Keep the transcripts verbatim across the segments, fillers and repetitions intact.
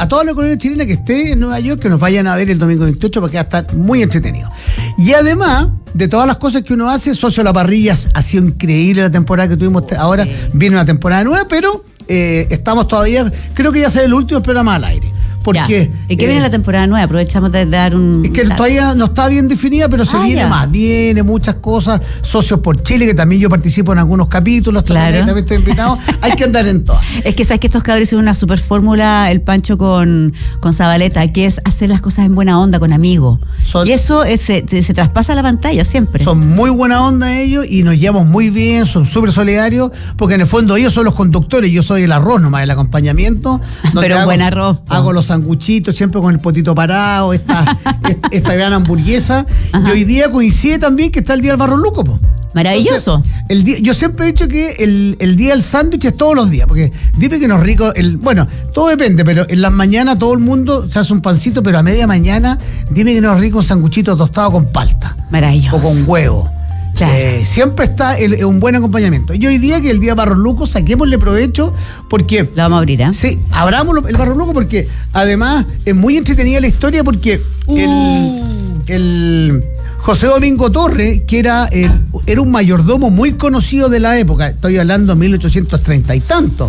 a toda la comunidad chilena que esté en Nueva York, que nos vayan a ver el domingo veintiocho porque va a estar muy entretenido. Y además de todas las cosas que uno hace, Socio La Parrilla ha sido increíble la temporada que tuvimos ahora, sí. Viene una temporada nueva, pero eh, estamos todavía, creo que ya será el último programa al aire. Porque, ¿y qué eh, viene la temporada nueva? Aprovechamos de dar un... Es que claro. todavía no está bien definida, pero se ah, viene ya. más. Viene muchas cosas. Socios por Chile, que también yo participo en algunos capítulos. También, claro. también estoy invitado. Hay que andar en todas. Es que sabes que estos cabros hicieron una super fórmula, el Pancho con, con Zabaleta, que es hacer las cosas en buena onda, con amigos. Son, y eso es, se, se traspasa a la pantalla siempre. Son muy buena onda ellos y nos llevamos muy bien, son súper solidarios, porque en el fondo ellos son los conductores, yo soy el arroz nomás, el acompañamiento. Pero hago, buen arroz. Po. Hago los sanguchitos, siempre con el potito parado, esta, esta, esta gran hamburguesa. Ajá. Y hoy día coincide también que está el día del Barro Luco, po. Maravilloso. Entonces, el día, yo siempre he dicho que el, el día del sándwich es todos los días, porque dime que no es rico, el, bueno, todo depende, pero en las mañanas todo el mundo se hace un pancito, pero a media mañana dime que no es rico un sanguchito tostado con palta. Maravilloso. O con huevo. Claro. Eh, siempre está el, un buen acompañamiento. Y hoy día que el día Barro Luco, saquémosle provecho porque... Lo vamos a abrir, ¿eh? Sí, abramos el Barro Luco porque además es muy entretenida la historia porque uh. el, el José Domingo Torres, que era, el, era un mayordomo muy conocido de la época, estoy hablando de mil ochocientos treinta y tanto.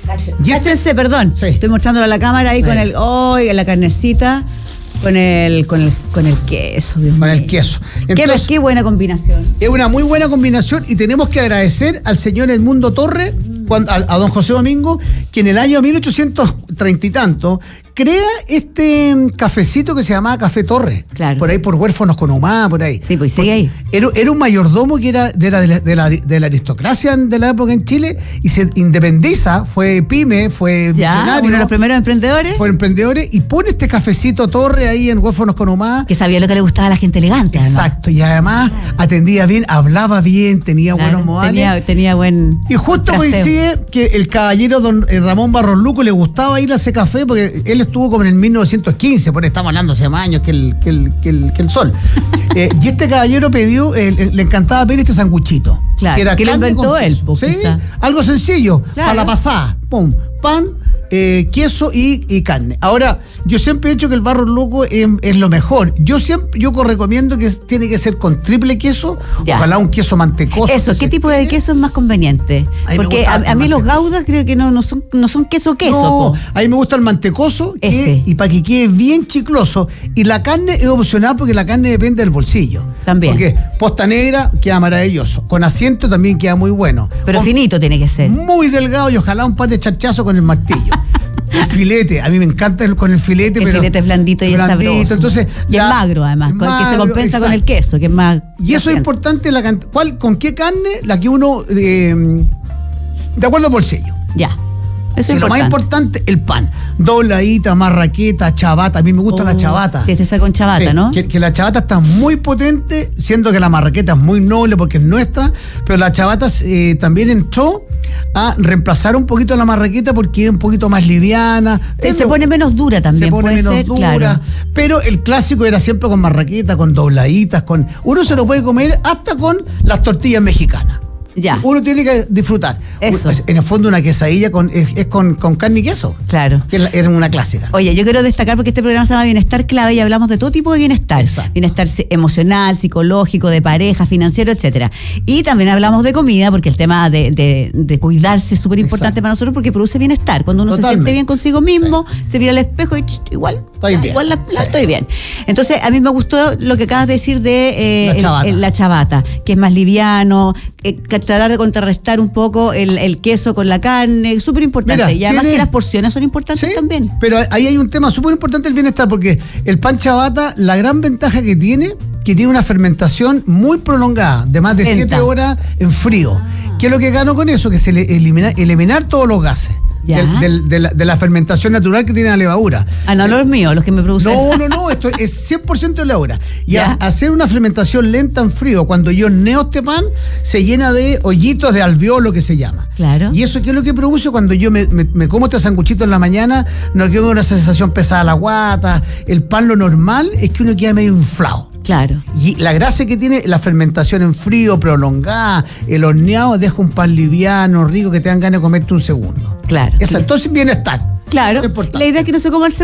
Y este, perdón, sí. Estoy mostrándolo a la cámara ahí sí. Con el, oh, la carnecita. Con el, con el, con el queso, Dios Con mío. el queso. Entonces, qué, qué buena combinación. Es una muy buena combinación y tenemos que agradecer al señor Edmundo Torres, cuando, a, a don José Domingo, que en el año mil ochocientos treinta y tanto crea este cafecito que se llamaba Café Torres. Claro. Por ahí, por Huérfanos con Humá, por ahí. Sí, pues sigue ahí. Era, era un mayordomo que era de la, de, la, de, la, de la aristocracia de la época en Chile y se independiza, fue pyme, fue ya, visionario. Uno de los primeros emprendedores. Fue emprendedores y pone este cafecito Torres ahí en Huérfanos con Humá. Que sabía lo que le gustaba a la gente elegante. Exacto, además. Y además atendía bien, hablaba bien, tenía claro, buenos modales. Tenía, tenía buen. Y justo trasteo. Coincide que el caballero don Ramón Barros Luco le gustaba ir a ese café porque él estuvo como en el mil novecientos quince, por estamos hablando hace más años que el, que el, que el, que el sol. eh, y este caballero pidió, eh, le encantaba pedir este sanguchito. Claro, que, era que lo inventó él. Pues, ¿sí? Algo sencillo, claro. Para la pasada. Pum, pan, eh, queso y, y carne. Ahora, yo siempre he dicho que el Barros Luco es, es lo mejor. Yo siempre yo recomiendo que tiene que ser con triple queso, ya. Ojalá un queso mantecoso. Eso, ¿qué tipo tiene? De queso es más conveniente? A Porque a, a mí los gaudas creo que no, no son no son queso queso. No, a mí me gusta el mantecoso que, y para que quede bien chicloso. Y la carne es opcional porque la carne depende del bolsillo. También. Porque posta negra queda maravilloso. Con asiento también queda muy bueno. Pero con, finito tiene que ser. Muy delgado y ojalá un par de charchazos con el martillo. El filete, a mí me encanta el, con el filete, el pero... El filete es blandito y blandito, es sabroso. Entonces, y la, es magro, además, es magro, que se compensa exacto. Con el queso, que es más... Y eso es importante, la ¿cuál, ¿con qué carne? La que uno... Eh, de acuerdo al bolsillo. Ya. Eso sí, es lo más importante, el pan. Dobladita, marraqueta, chabata. A mí me gusta oh, la chabata. Sí, se con chabata, sí, ¿no? Que, que la chabata está muy potente, siendo que la marraqueta es muy noble porque es nuestra, pero la chabata eh, también entró a reemplazar un poquito la marraqueta porque es un poquito más liviana. Sí, es se lo, pone menos dura también. Se pone puede menos ser, dura. Claro. Pero el clásico era siempre con marraqueta, con dobladitas, con. Uno se lo puede comer hasta con las tortillas mexicanas. Ya. Uno tiene que disfrutar. Eso. En el fondo una quesadilla con, es, es con, con carne y queso. Claro. Que es, es una clásica. Oye, yo quiero destacar porque este programa se llama Bienestar Clave y hablamos de todo tipo de bienestar. Exacto. Bienestar emocional, psicológico, de pareja, financiero, etcétera. Y también hablamos de comida porque el tema de, de, de cuidarse es súper importante para nosotros porque produce bienestar. Cuando uno Totalmente. Se siente bien consigo mismo, sí. Se mira al espejo y ch, igual, estoy bien. igual la, la, sí. estoy bien. Entonces, a mí me gustó lo que acabas de decir de eh, la, chabata. El, el, la chabata, que es más liviano, eh, tratar de contrarrestar un poco el, el queso con la carne, súper importante. Mira, y además tiene, que las porciones son importantes ¿sí? También. Pero ahí hay un tema súper importante el bienestar, porque el pan chabata, la gran ventaja que tiene, que tiene una fermentación muy prolongada, de más de siete horas en frío. ¿Qué es lo que gano con eso? Que se le elimina, eliminar todos los gases. Del, del, de, la, de la fermentación natural que tiene la levadura. Ah, no, los míos, los que me producen. No, no, no, esto es cien por ciento de levadura. Y a, hacer una fermentación lenta en frío, cuando yo neo este pan, se llena de hoyitos de alveolo que se llama. Claro. Y eso, ¿qué es lo que produce? Cuando yo me, me, me como este sanguchito en la mañana, no quedo con una sensación pesada a la guata. El pan, lo normal es que uno queda medio inflado. Claro. Y la gracia que tiene la fermentación en frío, prolongada, el horneado, deja un pan liviano, rico, que te dan ganas de comerte un segundo. Claro. Eso, entonces bienestar. Claro. La idea es que no se coma el